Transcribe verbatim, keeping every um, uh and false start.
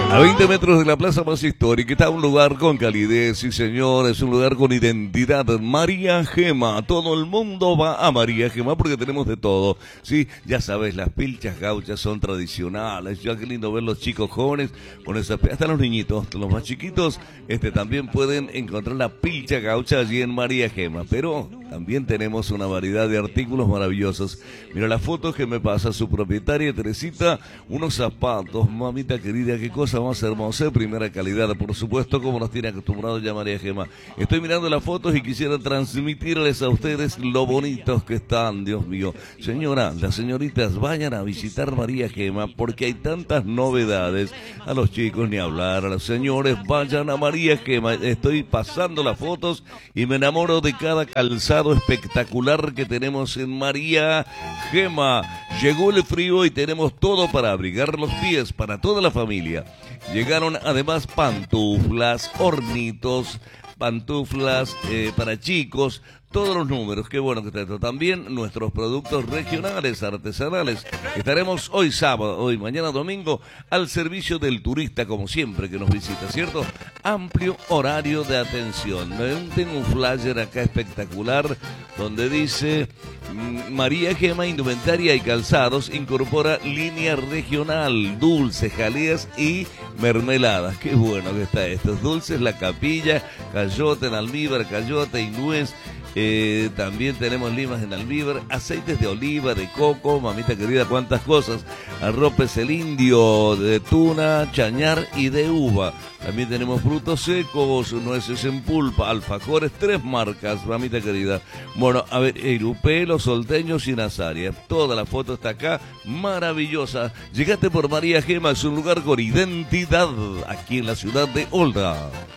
A veinte metros de la plaza más histórica está un lugar con calidez, sí señor, es un lugar con identidad. María Gema, todo el mundo va a María Gema porque tenemos de todo. Sí, ya sabes, las pilchas gauchas son tradicionales. Ya qué lindo ver los chicos jóvenes con esas, hasta los niñitos, los más chiquitos, este también pueden encontrar la pilcha gaucha allí en María Gema. Pero también tenemos una variedad de artículos maravillosos. Mira las fotos que me pasa su propietaria Teresita, unos zapatos, mamita querida, qué cosa más hermosa, de primera calidad, por supuesto, como nos tiene acostumbrado ya María Gema. Estoy mirando las fotos y quisiera transmitirles a ustedes lo bonitos que están, Dios mío. Señora, las señoritas, vayan a visitar María Gema porque hay tantas novedades. A los chicos ni hablar, a los señores, vayan a María Gema. Estoy pasando las fotos y me enamoro de cada calzado espectacular que tenemos en María Gema. Llegó el frío y tenemos todo para abrigar los pies para toda la familia. Llegaron además pantuflas, hornitos, pantuflas eh, para chicos, todos los números, qué bueno que está esto. También nuestros productos regionales, artesanales. Estaremos hoy sábado, hoy mañana domingo, al servicio del turista, como siempre que nos visita, ¿cierto? Amplio horario de atención. Tengo un flyer acá espectacular donde dice María Gema, indumentaria y calzados, incorpora línea regional, dulces, jaleas y mermeladas. Qué bueno que está esto. Dulces, la capilla, cayote en almíbar, cayote y nuez. Eh, también tenemos limas en almíbar, aceites de oliva, de coco, mamita querida, cuántas cosas. Arropes el indio, de tuna, chañar y de uva. También tenemos frutos secos, nueces en pulpa, alfajores, tres marcas, mamita querida. Bueno, a ver, Irupé, Los Solteños y Nazaria. Toda la foto está acá, maravillosa. Llegaste por María Gema, es un lugar con identidad aquí en la ciudad de Olda.